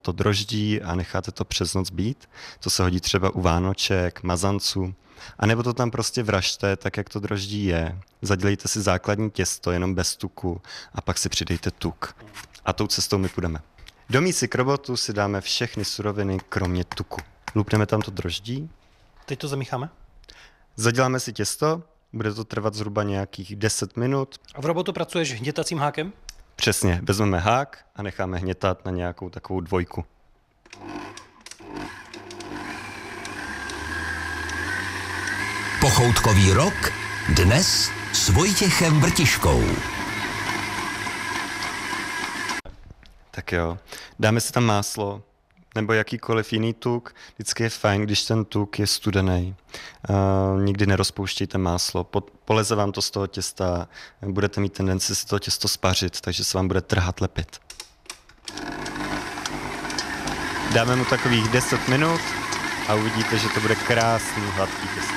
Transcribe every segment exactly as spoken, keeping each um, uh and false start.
to droždí a necháte to přes noc být. To se hodí třeba u vánoček, mazanců. A nebo to tam prostě vražte, tak jak to droždí je. Zadělejte si základní těsto, jenom bez tuku, a pak si přidejte tuk. A tou cestou my půjdeme. Do mísy k robotu si dáme všechny suroviny, kromě tuku. Lupneme tam to droždí. Teď to zamícháme? Zaděláme si těsto, bude to trvat zhruba nějakých deset minut. A v robotu pracuješ hnětacím hákem? Přesně, vezmeme hák a necháme hnětat na nějakou takovou dvojku. Pochoutkový rok dnes s Vojtěchem Vrtiškou. Tak jo, dáme si tam máslo nebo jakýkoliv jiný tuk. Vždycky je fajn, když ten tuk je studený. Uh, nikdy nerozpouštějte máslo. Po, poleze vám to z toho těsta, budete mít tendenci si to těsto spařit, takže se vám bude trhat lepit. Dáme mu takových deset minut a uvidíte, že to bude krásný, hladký těsto.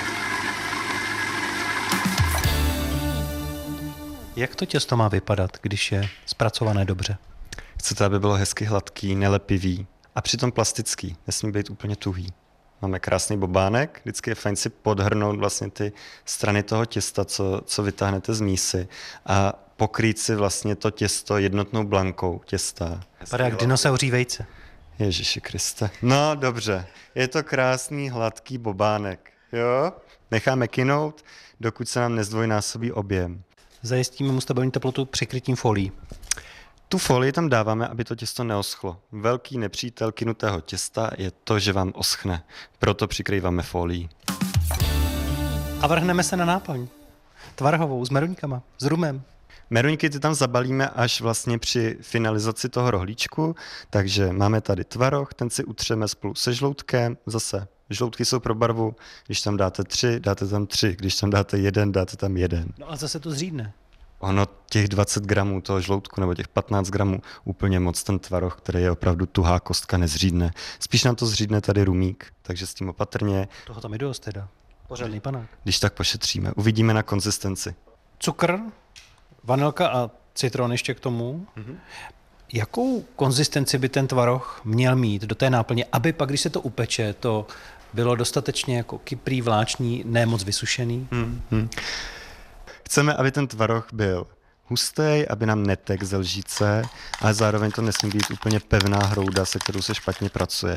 Jak to těsto má vypadat, když je zpracované dobře? Chcete, aby bylo hezky hladký, nelepivý a přitom plastický. Nesmí být úplně tuhý. Máme krásný bobánek, vždycky je fajn si podhrnout vlastně ty strany toho těsta, co, co vytáhnete z mísy, a pokrýt si vlastně to těsto jednotnou blankou těsta. Vypadá jak dinosauří vejce. Ježiši Kriste. No dobře, je to krásný, hladký bobánek. Jo? Necháme kynout, dokud se nám nezdvojnásobí objem. Zajistíme mu stabilní teplotu přikrytím folií. Tu folii tam dáváme, aby to těsto neoschlo. Velký nepřítel kynutého těsta je to, že vám oschne. Proto přikrýváme folií. A vrhneme se na náplň. Tvarhovou, s meruňkama, s rumem. Meruňky ty tam zabalíme až vlastně při finalizaci toho rohlíčku, takže máme tady tvaroh, ten si utřeme spolu se žloutkem, zase žloutky jsou pro barvu, když tam dáte tři, dáte tam tři, když tam dáte jeden, dáte tam jeden. No a zase to zřídne. Ono těch dvacet gramů toho žloutku nebo těch patnáct gramů úplně moc ten tvaroh, který je opravdu tuhá kostka, nezřídne. Spíš nám to zřídne tady rumík, takže s tím opatrně. Toho tam i dost teda. Pořádný panák. Když tak pošetříme, uvidíme na konzistenci. Cukr, vanilka a citron ještě k tomu. Mm-hmm. Jakou konzistenci by ten tvaroh měl mít do té náplně, aby pak, když se to upeče, to bylo dostatečně jako kyprý, vláčný, ne moc vysušený? Mm-hmm. Chceme, aby ten tvaroh byl hustý, aby nám netek ze lžíce, ale zároveň to nesmí být úplně pevná hrouda, se kterou se špatně pracuje.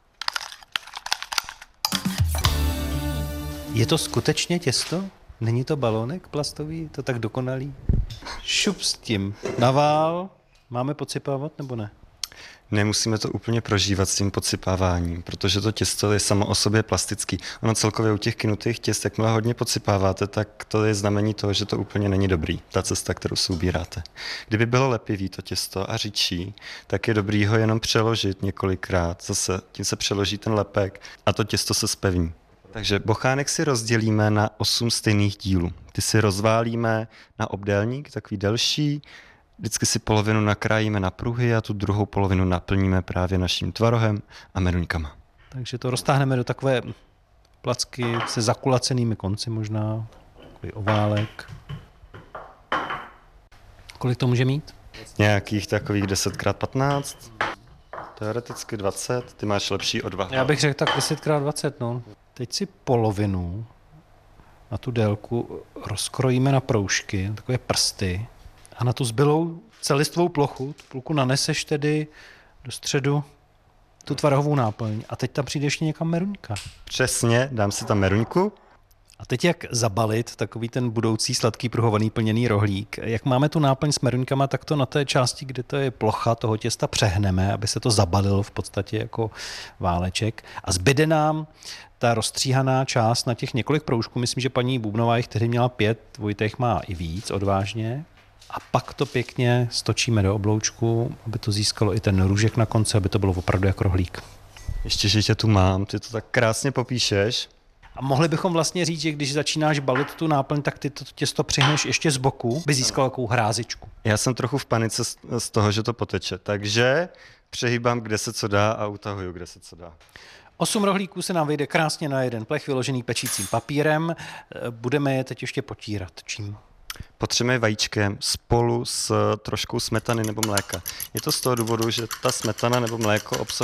Je to skutečně těsto? Není to balónek plastový? To tak dokonalý? Šup s tím. Navál. Máme podsypávat nebo ne? Nemusíme to úplně prožívat s tím podsypáváním, protože to těsto je samo o sobě plastický. Ono celkově u těch kynutých těst, jakmile hodně podsypáváte, tak to je znamení toho, že to úplně není dobrý, ta cesta, kterou si ubíráte. Kdyby bylo lepivý to těsto a řidší, tak je dobrý ho jenom přeložit několikrát. Zase tím se přeloží ten lepek a to těsto se zpevní. Takže bochánek si rozdělíme na osm stejných dílů. Ty si rozválíme na obdélník, takový delší. Vždycky si polovinu nakrájíme na pruhy a tu druhou polovinu naplníme právě naším tvarohem a meruňkama. Takže to roztáhneme do takové placky se zakulacenými konci možná, takový oválek. Kolik to může mít? Nějakých takových deset krát patnáct, teoreticky dvacet, ty máš lepší odvahu. Já bych řekl tak deset krát dvacet, no. Teď si polovinu na tu délku rozkrojíme na proužky, takové prsty, a na tu zbylou celistvou plochu, tu plochu naneseš tedy do středu tu tvarohovou náplň a teď tam přijde ještě někam meruňka. Přesně, dám si tam meruňku. A teď jak zabalit takový ten budoucí sladký pruhovaný plněný rohlík? Jak máme tu náplň s meruňkama, tak to na té části, kde to je plocha toho těsta, přehneme, aby se to zabalilo v podstatě jako váleček. A zbyde nám ta rozstříhaná část na těch několik proužků. Myslím, že paní Bubnová jich tehdy měla pět, Vojtech má i víc, odvážně. A pak to pěkně stočíme do obloučku, aby to získalo i ten růžek na konci, aby to bylo opravdu jako rohlík. Ještě, že tě tu mám, ty to tak krásně popíšeš. A mohli bychom vlastně říct, že když začínáš balit tu náplň, tak ty to těsto přihneš ještě z boku, by získal takovou hrázičku. Já jsem trochu v panice z toho, že to poteče, takže přehýbám, kde se co dá a utahuju, kde se co dá. Osm rohlíků se nám vyjde krásně na jeden plech, vyložený pečícím papírem. Budeme je teď ještě potírat. Čím? potřebujeme vajíčkem spolu s troškou smetany nebo mléka. Je to z toho důvodu, že ta smetana nebo mléko obsahuje